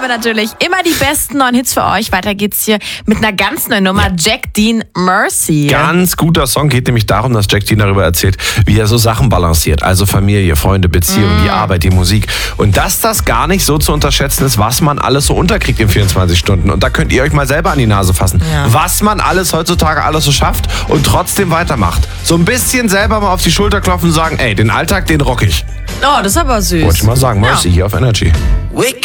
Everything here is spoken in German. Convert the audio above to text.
haben wir natürlich immer die besten neuen Hits für euch. Weiter geht's hier mit einer ganz neuen Nummer. Jack Dean, Mercy. Ganz guter Song, geht nämlich darum, dass Jack Dean darüber erzählt, wie er so Sachen balanciert. Also Familie, Freunde, Beziehung, die Arbeit, die Musik. Und dass das gar nicht so zu unterschätzen ist, was man alles so unterkriegt in 24 Stunden. Und da könnt ihr euch mal selber an die Nase fassen. Ja. Was man alles heutzutage so schafft und trotzdem weitermacht. So ein bisschen selber mal auf die Schulter klopfen und sagen, ey, den Alltag, den rock ich. Oh, das ist aber süß. Wollte ich mal sagen, Mercy hier auf Energy.